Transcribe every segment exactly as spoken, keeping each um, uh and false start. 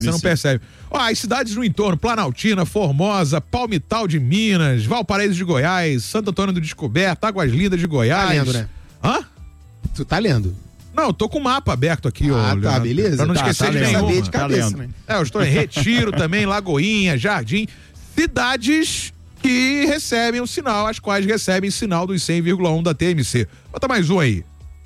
Você não percebe. Ó, as cidades no entorno, Planaltina, Formosa, Palmital de Minas, Valparaíso de Goiás, Santo Antônio do Descoberto, Águas Lindas de Goiás. Tá lendo, né? Hã? Tu tá lendo? Não, eu tô com o mapa aberto aqui, ó. Ah, tá, Leonardo, beleza. Pra não tá, esquecer tá de lendo. nenhuma. Saber de cabeça, Tá né? É, eu estou em Retiro também, Lagoinha, Jardim. Cidades que recebem o sinal, as quais recebem sinal dos cem vírgula um da T M C. Bota mais um aí.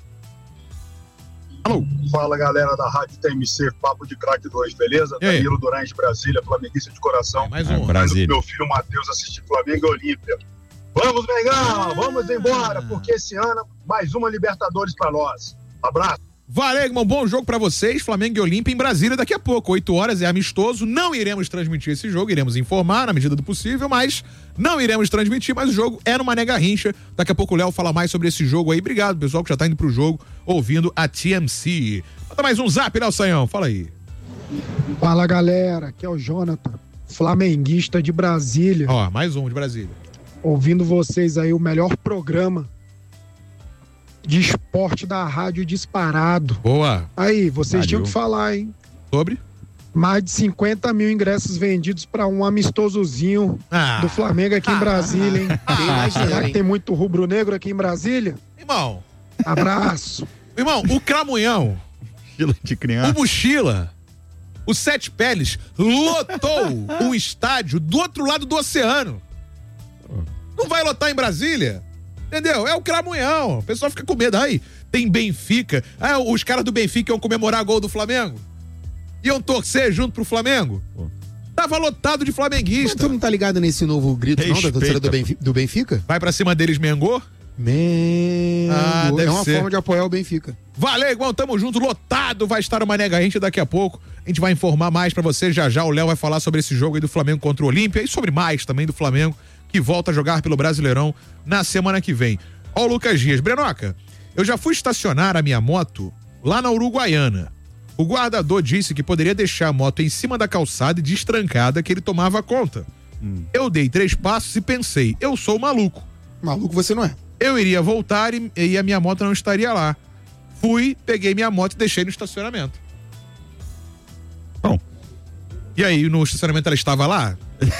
Alô? Fala, galera da Rádio T M C, Papo de Craque dois, beleza? E aí? Danilo Durães de Brasília, flamenguista de coração. Mais Ah, um. Brasília. Meu filho Matheus assistir Flamengo e Olímpia. Vamos, Mengão! Vamos embora, porque esse ano mais uma Libertadores pra nós. Abraço. Valeu, irmão. Bom jogo pra vocês. Flamengo e Olímpia em Brasília daqui a pouco. oito horas é amistoso. Não iremos transmitir esse jogo, iremos informar na medida do possível, mas não iremos transmitir. Mas o jogo é no Mané Garrincha. Daqui a pouco o Léo fala mais sobre esse jogo aí. Obrigado, pessoal, que já tá indo pro jogo ouvindo a T M C. Bota mais um zap, Léo Saião. Fala aí. Fala, galera. Aqui é o Jonathan, flamenguista de Brasília. Ó, mais um de Brasília. Ouvindo vocês aí, o melhor programa de esporte da rádio disparado. Boa. Aí, vocês Valeu. tinham que falar, hein? Sobre? Mais de cinquenta mil ingressos vendidos para um amistosozinho Ah. do Flamengo aqui em Brasília, hein? Bem imaginando, Será que hein? tem muito rubro-negro aqui em Brasília? Irmão, Abraço. irmão, o Cramunhão, Fila de o criança. Mochila, o Sete Peles lotou um estádio do outro lado do oceano. Não vai lotar em Brasília? Entendeu? É o Cramunhão. O pessoal fica com medo. Aí, tem Benfica. Ah, os caras do Benfica iam comemorar gol do Flamengo? Iam torcer junto pro Flamengo? Pô. Tava lotado de Mas flamenguista. tu não tá ligado nesse novo grito, não, da Respeita. torcida do Benfica? Do Benfica? Vai pra cima deles, Mengô? Mengo. Ah, deve é uma ser. forma de apoiar o Benfica. Valeu, irmão, tamo junto, lotado, vai estar o Mané Garrincha daqui a pouco, a gente vai informar mais pra você, já já o Léo vai falar sobre esse jogo aí do Flamengo contra o Olímpia e sobre mais também do Flamengo, que volta a jogar pelo Brasileirão na semana que vem. Ó o Lucas Dias, Brenoca, eu já fui estacionar a minha moto lá na Uruguaiana, o guardador disse que poderia deixar a moto em cima da calçada e destrancada que ele tomava conta. Hum. Eu dei três passos e pensei, eu sou maluco. Maluco você não é. Eu iria voltar e, e a minha moto não estaria lá. Fui, peguei minha moto e deixei no estacionamento. Bom. E aí, no estacionamento ela estava lá?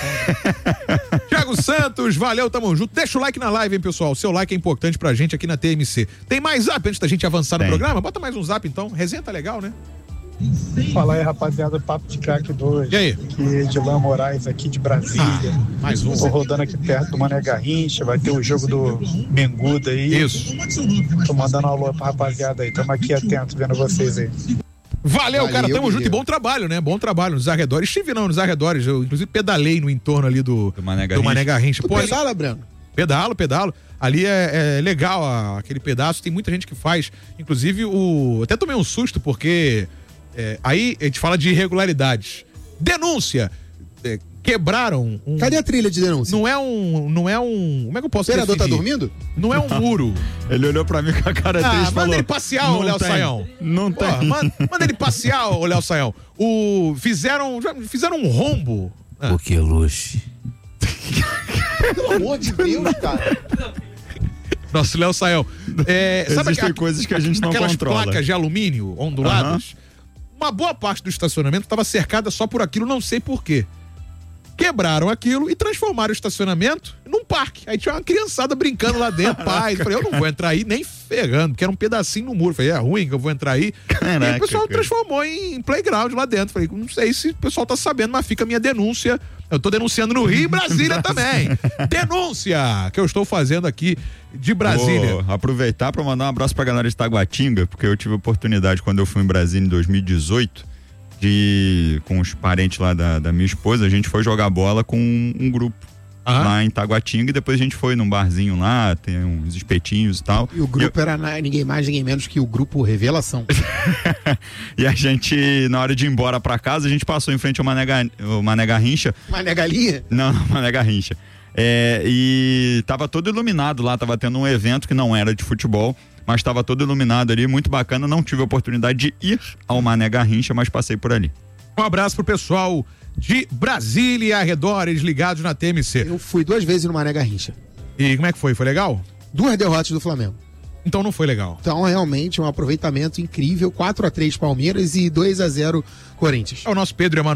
Thiago Santos, valeu, tamo junto. Deixa o like na live, hein, pessoal? O seu like é importante pra gente aqui na T M C. Tem mais zap antes da gente avançar no Tem. programa? Bota mais um zap, então. Resenha tá legal, né? Fala aí, rapaziada, Papo de Craque dois. E aí? Aqui é Edilan Moraes, aqui de Brasília. Mais um. Tô rodando aqui perto do Mané Garrincha, vai ter o jogo do Menguda aí. Isso. Tô mandando um alô pra rapaziada aí, tamo aqui atentos vendo vocês aí. Valeu, Valeu, cara, tamo junto e Guilherme. bom trabalho, né? Bom trabalho nos arredores. Estive não, nos arredores. Eu, inclusive, pedalei no entorno ali do, Do Mané do Garrincha. Mané Garrincha. Tu Pô, ali- pedala, Breno? Pedalo, pedalo. Ali é, é legal a- aquele pedaço, tem muita gente que faz. Inclusive, o. Até tomei um susto, porque é, aí a gente fala de irregularidades. Denúncia! É, quebraram um. Cadê a trilha de denúncia? Não é um. Não é um. Como é que eu O posso operador tá definir? dormindo? Não é um muro. Ele olhou pra mim com a cara Ah, triste e manda falou... ele passear, ô "Não Léo tem, Saião. Não Pô, tem. manda, manda ele passear, ô Léo Saião. O. Fizeram. já Fizeram um rombo. Ah. O que luxo. Pelo amor de Deus, cara. Nosso Léo Saião. É, sabe Existem aqua- coisas que a gente não aquelas controla. placas de alumínio onduladas? Uma boa parte do estacionamento estava cercada só por aquilo, não sei por quê. Quebraram aquilo e transformaram o estacionamento num parque. Aí tinha uma criançada brincando lá dentro, pai. Eu falei, eu não vou entrar aí nem ferrando, porque era um pedacinho no muro. Eu falei, é ruim que eu vou entrar aí. Caraca, e o pessoal cara. transformou em playground lá dentro. Falei, não sei se o pessoal tá sabendo, mas fica a minha denúncia. Eu tô denunciando no Rio e Brasília também. Denúncia que eu estou fazendo aqui de Brasília. Vou aproveitar para mandar um abraço pra galera de Taguatinga, porque eu tive a oportunidade quando eu fui em Brasília em dois mil e dezoito, de, com os parentes lá da, da minha esposa, a gente foi jogar bola com um, um grupo Ah. lá em Taguatinga e depois a gente foi num barzinho lá, tem uns espetinhos e tal. E o grupo era na- ninguém mais, ninguém menos que o grupo Revelação. E a gente, na hora de ir embora pra casa, a gente passou em frente ao Mané, Gar- ao Mané Garrincha. Mané Galinha? Não, não, Mané Garrincha. É, e tava todo iluminado lá, tava tendo um evento que não era de futebol, mas tava todo iluminado ali, muito bacana. Não tive a oportunidade de ir ao Mané Garrincha, mas passei por ali. Um abraço pro pessoal de Brasília e arredores ligados na T M C. Eu fui duas vezes no Mané Garrincha. E como é que foi? Foi legal? Duas derrotas do Flamengo. Então não foi legal. Então, realmente, um aproveitamento incrível. quatro a três Palmeiras e dois a zero Corinthians. É o nosso Pedro Emanuel.